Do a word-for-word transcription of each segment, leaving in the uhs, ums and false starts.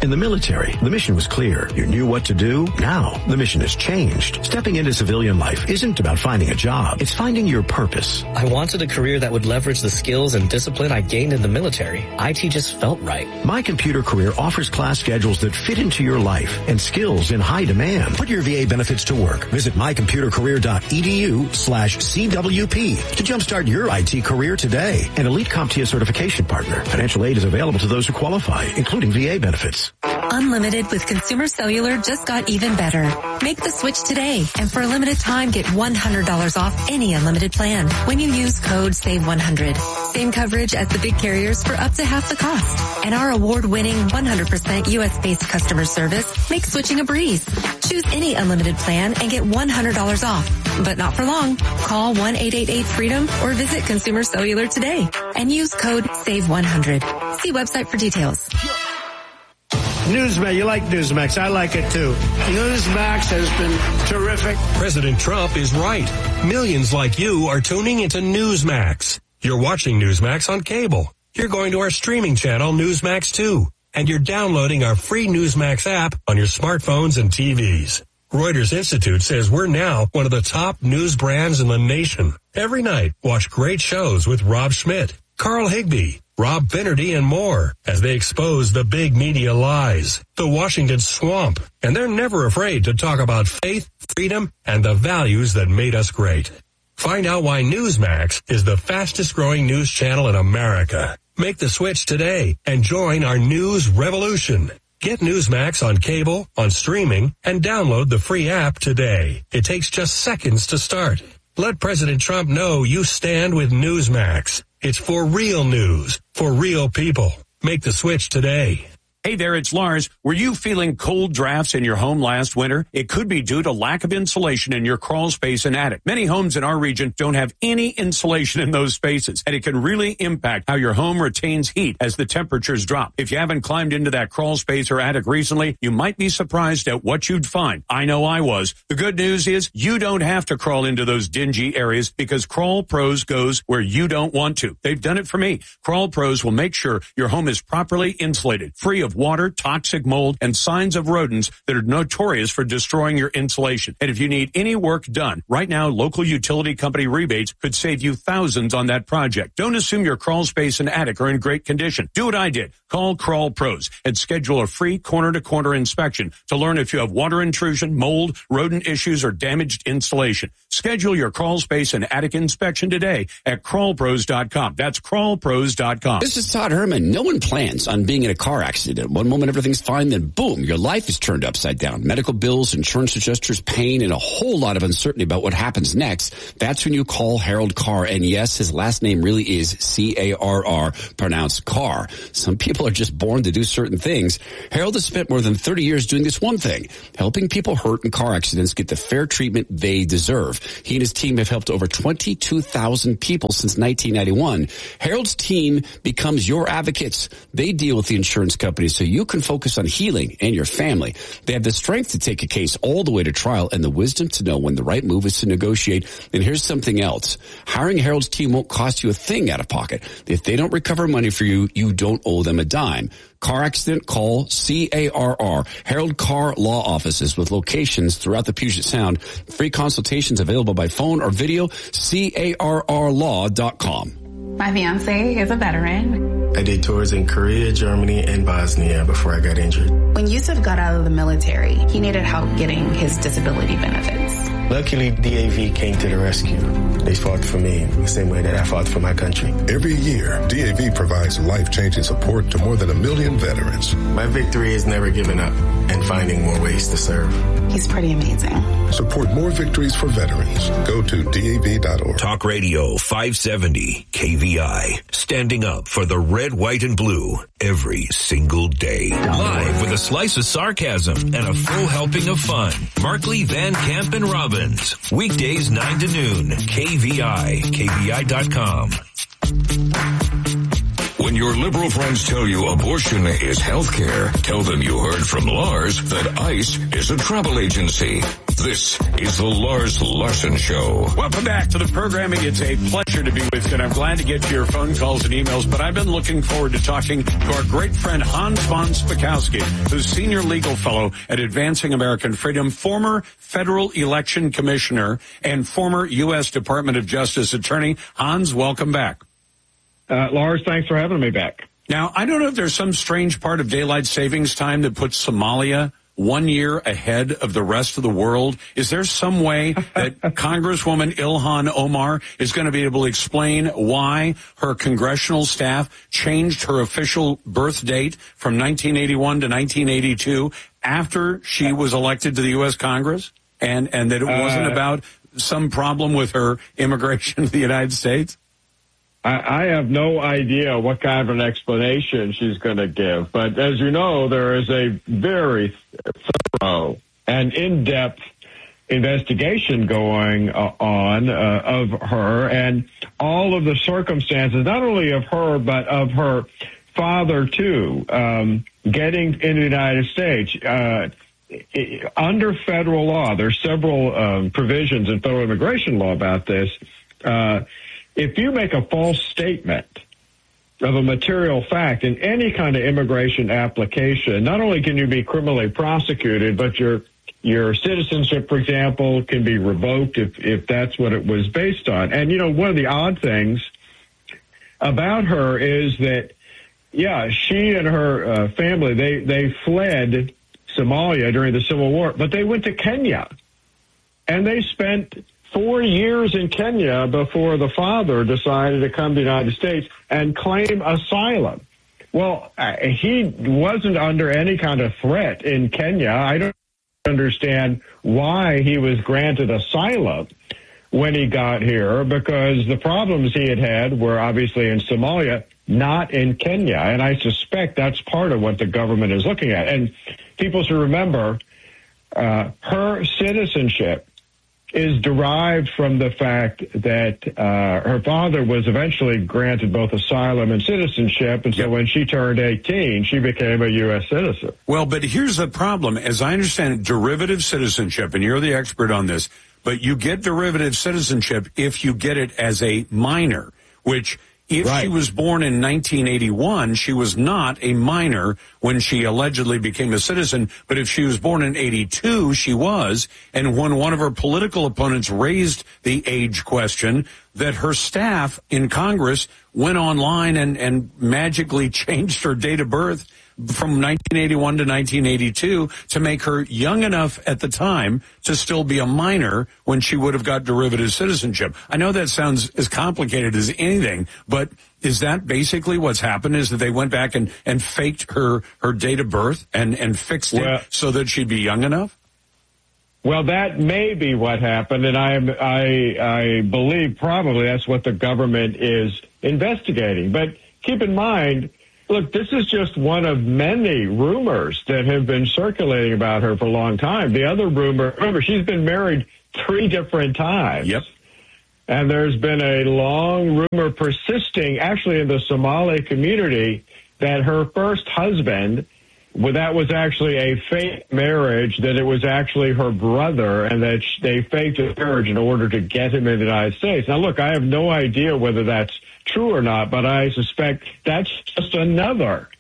In the military, the mission was clear. You knew what to do. Now, the mission has changed. Stepping into civilian life isn't about finding a job. It's finding your purpose. I wanted a career that would leverage the skills and discipline I gained in the military. I T just felt right. My Computer Career offers class schedules that fit into your life and skills in high demand. Put your V A benefits to work. Visit mycomputercareer.edu slash CWP to jumpstart your I T career today. An Elite CompTIA certification partner. Financial aid is available to those who qualify, including V A benefits. Unlimited with Consumer Cellular just got even better. Make the switch today, and for a limited time, get one hundred dollars off any unlimited plan when you use code save one hundred. Same coverage as the big carriers for up to half the cost. And our award-winning one hundred percent U S-based customer service makes switching a breeze. Choose any unlimited plan and get one hundred dollars off. But not for long. Call one eight eight eight freedom or visit Consumer Cellular today and use code save one hundred. See website for details. Newsmax, you like Newsmax. I like it too. Newsmax has been terrific. President Trump is right. Millions like you are tuning into Newsmax. You're watching Newsmax on cable. You're going to our streaming channel, Newsmax two. And you're downloading our free Newsmax app on your smartphones and T Vs. Reuters Institute says we're now one of the top news brands in the nation. Every night, watch great shows with Rob Schmidt, Carl Higbee, Rob Finnerty, and more as they expose the big media lies, the Washington swamp, and they're never afraid to talk about faith, freedom, and the values that made us great. Find out why Newsmax is the fastest growing news channel in America. Make the switch today and join our news revolution. Get Newsmax on cable, on streaming, and download the free app today. It takes just seconds to start. Let President Trump know you stand with Newsmax. It's for real news, for real people. Make the switch today. Hey there, it's Lars. Were you feeling cold drafts in your home last winter? It could be due to lack of insulation in your crawl space and attic. Many homes in our region don't have any insulation in those spaces, and it can really impact how your home retains heat as the temperatures drop. If you haven't climbed into that crawl space or attic recently, you might be surprised at what you'd find. I know I was. The good news is you don't have to crawl into those dingy areas because Crawl Pros goes where you don't want to. They've done it for me. Crawl Pros will make sure your home is properly insulated, free of water, toxic mold, and signs of rodents that are notorious for destroying your insulation. And if you need any work done, right now, local utility company rebates could save you thousands on that project. Don't assume your crawl space and attic are in great condition. Do what I did. Call Crawl Pros and schedule a free corner-to-corner inspection to learn if you have water intrusion, mold, rodent issues, or damaged insulation. Schedule your crawl space and attic inspection today at crawl pros dot com. That's crawl pros dot com. This is Todd Herman. No one plans on being in a car accident. One moment everything's fine, then boom, your life is turned upside down. Medical bills, insurance adjusters, pain, and a whole lot of uncertainty about what happens next. That's when you call Harold Carr. And yes, his last name really is C A R R, pronounced Carr. Some people are just born to do certain things. Harold has spent more than thirty years doing this one thing, helping people hurt in car accidents get the fair treatment they deserve. He and his team have helped over twenty-two thousand people since nineteen ninety-one. Harold's team becomes your advocates. They deal with the insurance companies so you can focus on healing and your family. They have the strength to take a case all the way to trial and the wisdom to know when the right move is to negotiate. And here's something else. Hiring Harold's team won't cost you a thing out of pocket. If they don't recover money for you, you don't owe them a dime. Car accident, call C A R R. Harold Carr Law Offices with locations throughout the Puget Sound. Free consultations available by phone or video. C A R R law dot com. My fiance is a veteran. I did tours in Korea, Germany, and Bosnia before I got injured. When Yusuf got out of the military, he needed help getting his disability benefits. Luckily, D A V came to the rescue. They fought for me the same way that I fought for my country. Every year, D A V provides life-changing support to more than a million veterans. My victory is never giving up and finding more ways to serve. He's pretty amazing. Support more victories for veterans. Go to D A V dot org. Talk Radio five seventy K V I. Standing up for the red, white, and blue every single day. Live with a slice of sarcasm and a full helping of fun. Markley, Van Camp, and Robbins. Weekdays nine to noon. K V I. K V I dot com. When your liberal friends tell you abortion is health care, tell them you heard from Lars that ICE is a travel agency. This is the Lars Larson Show. Welcome back to the programming. It's a pleasure to be with you, and I'm glad to get to your phone calls and emails, but I've been looking forward to talking to our great friend Hans von Spakovsky, who's Senior Legal Fellow at Advancing American Freedom, former Federal Election Commissioner, and former U S Department of Justice Attorney. Hans, welcome back. Uh, Lars, thanks for having me back. Now, I don't know if there's some strange part of daylight savings time that puts Somalia one year ahead of the rest of the world. Is there some way that Congresswoman Ilhan Omar is going to be able to explain why her congressional staff changed her official birth date from nineteen eighty-one to nineteen eighty-two after she was elected to the U S Congress, and, and that it wasn't uh, about some problem with her immigration to the United States? I have no idea what kind of an explanation she's going to give. But as you know, there is a very thorough and in-depth investigation going uh, on uh, of her and all of the circumstances, not only of her, but of her father, too, um, getting into the United States. Uh, under federal law, there's several um, provisions in federal immigration law about this. Uh If you make a false statement of a material fact in any kind of immigration application, not only can you be criminally prosecuted, but your your citizenship, for example, can be revoked if, if that's what it was based on. And, you know, one of the odd things about her is that, yeah, she and her uh, family, they, they fled Somalia during the Civil War, but they went to Kenya, and they spent four years in Kenya before the father decided to come to the United States and claim asylum. Well, he wasn't under any kind of threat in Kenya. I don't understand why he was granted asylum when he got here, because the problems he had had were obviously in Somalia, not in Kenya. And I suspect that's part of what the government is looking at. And people should remember uh, her citizenship is derived from the fact that uh, her father was eventually granted both asylum and citizenship, and so yep. when she turned eighteen, she became a U S citizen. Well, but here's the problem. As I understand it, derivative citizenship, and you're the expert on this, but you get derivative citizenship if you get it as a minor, which if right. she was born in nineteen eighty-one, she was not a minor when she allegedly became a citizen. But if she was born in eighty-two, she was. And when one of her political opponents raised the age question, that her staff in Congress went online and, and magically changed her date of birth from nineteen eighty-one to nineteen eighty-two to make her young enough at the time to still be a minor when she would have got derivative citizenship. I know that sounds as complicated as anything, but is that basically what's happened, is that they went back and, and faked her, her date of birth and, and fixed it well, so that she'd be young enough? Well, that may be what happened, and I, I, I believe probably that's what the government is investigating. But keep in mind, look, this is just one of many rumors that have been circulating about her for a long time. The other rumor, remember, she's been married three different times. Yep. And there's been a long rumor persisting, actually, in the Somali community, that her first husband, well, that was actually a fake marriage, that it was actually her brother, and that they faked a marriage in order to get him in the United States. Now, look, I have no idea whether that's true or not, but I suspect that's just another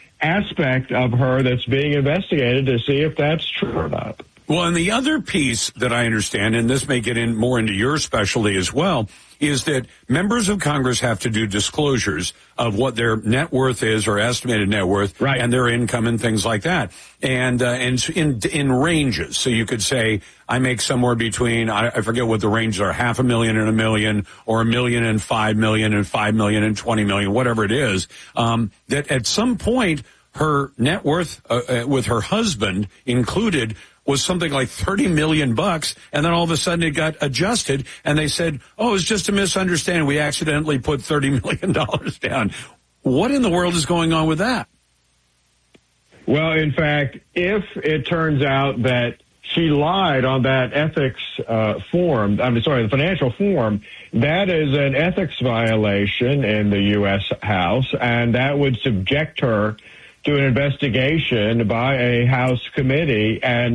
aspect of her that's being investigated to see if that's true or not. Well, and the other piece that I understand, and this may get in more into your specialty as well, is that members of Congress have to do disclosures of what their net worth is, or estimated net worth, right, and their income and things like that, and uh, and in in ranges. So you could say, I make somewhere between, I, I forget what the ranges are, half a million and a million, or a million and five million, and five million and twenty million, whatever it is. Um, that at some point her net worth uh, uh, with her husband included was something like thirty million bucks, and then all of a sudden it got adjusted, and they said, oh, it's just a misunderstanding. We accidentally put thirty million dollars down. What in the world is going on with that? Well, in fact, if it turns out that she lied on that ethics uh, form, I'm sorry, the financial form, that is an ethics violation in the U S House, and that would subject her to an investigation by a House committee. And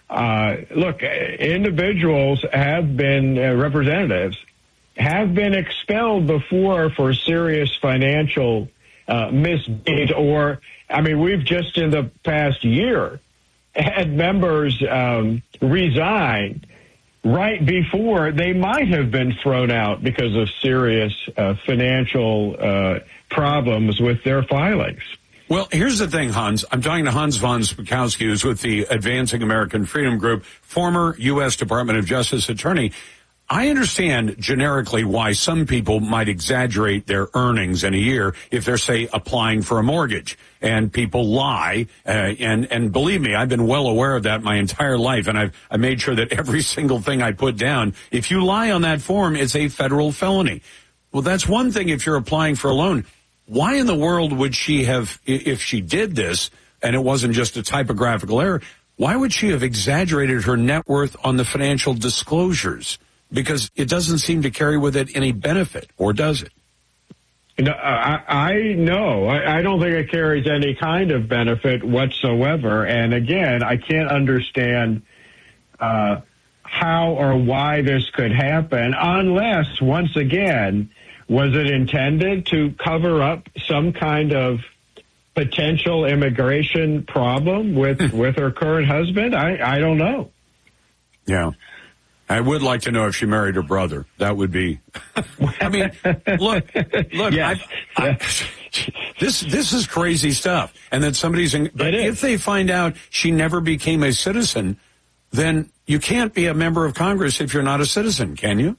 Uh, look, individuals have been, uh, representatives have been expelled before for serious financial uh, misdeeds, or, I mean, we've just in the past year had members um, resign right before they might have been thrown out because of serious uh, financial uh, problems with their filings. Well, here's the thing, Hans. I'm talking to Hans von Spakovsky, who's with the Advancing American Freedom Group, former U S Department of Justice attorney. I understand generically why some people might exaggerate their earnings in a year if they're, say, applying for a mortgage. And people lie. Uh, and, and believe me, I've been well aware of that my entire life. And I've I made sure that every single thing I put down, if you lie on that form, it's a federal felony. Well, that's one thing if you're applying for a loan. Why in the world would she have, if she did this, and it wasn't just a typographical error, why would she have exaggerated her net worth on the financial disclosures? Because it doesn't seem to carry with it any benefit, or does it? No, I, I no, I, I don't think it carries any kind of benefit whatsoever. And again, I can't understand uh, how or why this could happen unless, once again, was it intended to cover up some kind of potential immigration problem with, with her current husband? I, I don't know. Yeah. I would like to know if she married her brother. That would be, I mean, look, look, yes. I, I, this, this is crazy stuff. And then somebody's, in, but if they find out she never became a citizen, then you can't be a member of Congress if you're not a citizen, can you?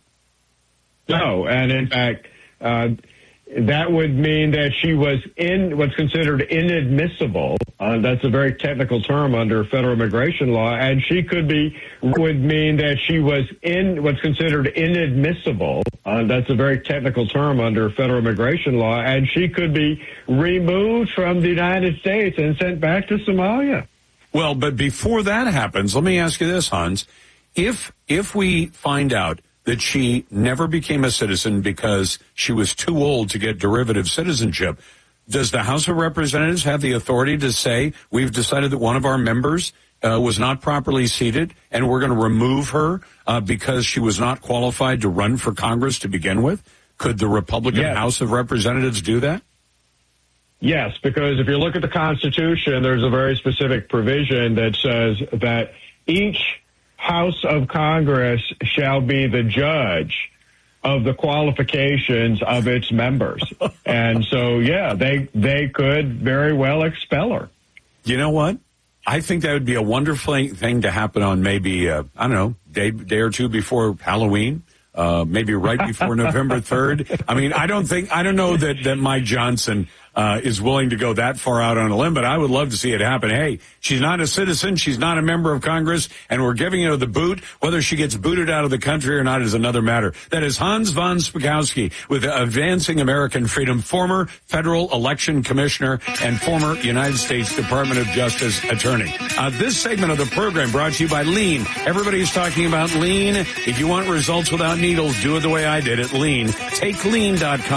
No. And in fact, uh, that would mean that she was in what's considered inadmissible. Uh, that's a very technical term under federal immigration law. And she could be, would mean that she was in what's considered inadmissible. Uh, that's a very technical term under federal immigration law. And she could be removed from the United States and sent back to Somalia. Well, but before that happens, let me ask you this, Hans. If, if we find out that she never became a citizen because she was too old to get derivative citizenship, does the House of Representatives have the authority to say, we've decided that one of our members uh, was not properly seated and we're going to remove her uh, because she was not qualified to run for Congress to begin with? Could the Republican yes. House of Representatives do that? Yes, because if you look at the Constitution, there's a very specific provision that says that each House of Congress shall be the judge of the qualifications of its members. And so, yeah, they they could very well expel her. You know what? I think that would be a wonderful thing to happen on maybe, uh, I don't know, day, day or two before Halloween. Uh, maybe right before November third. I mean, I don't think, I don't know that, that Mike Johnson uh, is willing to go that far out on a limb, but I would love to see it happen. Hey, she's not a citizen, she's not a member of Congress, and we're giving her the boot. Whether she gets booted out of the country or not is another matter. That is Hans von Spakovsky with Advancing American Freedom, former federal election commissioner and former United States Department of Justice attorney. Uh, this segment of the program brought to you by Lean. Everybody's talking about Lean. If you want results without needles, do it the way I did at Lean. Take lean dot com.